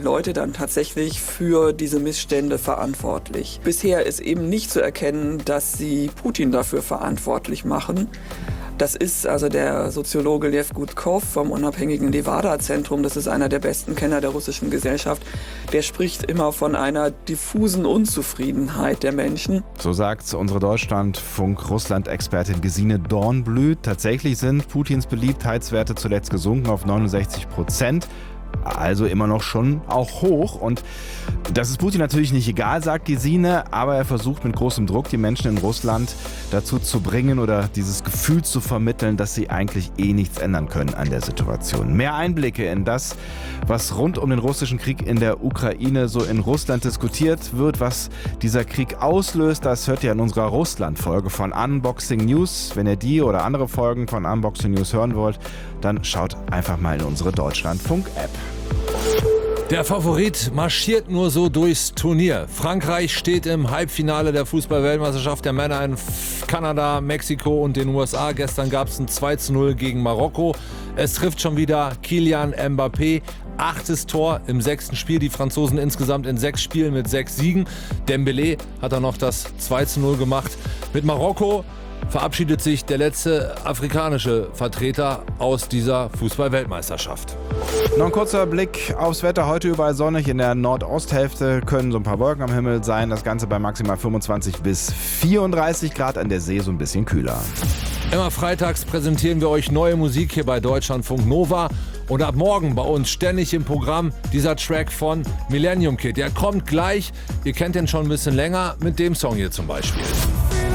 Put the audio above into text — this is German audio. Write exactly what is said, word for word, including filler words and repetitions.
Leute dann tatsächlich für diese Missstände verantwortlich. Bisher ist eben nicht zu erkennen, dass sie Putin dafür verantwortlich machen. Das ist also der Soziologe Lev Gutkov vom unabhängigen Levada-Zentrum. Das ist einer der besten Kenner der russischen Gesellschaft. Der spricht immer von einer diffusen Unzufriedenheit der Menschen. So sagt unsere Deutschlandfunk-Russland-Expertin Gesine Dornblüt. Tatsächlich sind Putins Beliebtheitswerte zuletzt gesunken auf neunundsechzig Prozent. Also immer noch schon auch hoch. Und das ist Putin natürlich nicht egal, sagt Gesine, aber er versucht mit großem Druck die Menschen in Russland dazu zu bringen oder dieses Gefühl zu vermitteln, dass sie eigentlich eh nichts ändern können an der Situation. Mehr Einblicke in das, was rund um den russischen Krieg in der Ukraine so in Russland diskutiert wird, was dieser Krieg auslöst, das hört ihr in unserer Russland-Folge von Unboxing News. Wenn ihr die oder andere Folgen von Unboxing News hören wollt, dann schaut einfach mal in unsere Deutschlandfunk-App. Der Favorit marschiert nur so durchs Turnier. Frankreich steht im Halbfinale der Fußball-Weltmeisterschaft der Männer in Kanada, Mexiko und den U S A. Gestern gab es ein zwei zu null gegen Marokko. Es trifft schon wieder Kylian Mbappé. Achtes Tor im sechsten Spiel. Die Franzosen insgesamt in sechs Spielen mit sechs Siegen. Dembélé hat dann noch das zwei zu null gemacht. Mit Marokko verabschiedet sich der letzte afrikanische Vertreter aus dieser Fußball-Weltmeisterschaft. Noch ein kurzer Blick aufs Wetter. Heute überall sonnig. In der Nordosthälfte können so ein paar Wolken am Himmel sein. Das Ganze bei maximal fünfundzwanzig bis vierunddreißig Grad. An der See so ein bisschen kühler. Immer freitags präsentieren wir euch neue Musik hier bei Deutschlandfunk Nova. Und ab morgen bei uns ständig im Programm dieser Track von Millennium Kid. Der kommt gleich. Ihr kennt den schon ein bisschen länger mit dem Song hier zum Beispiel.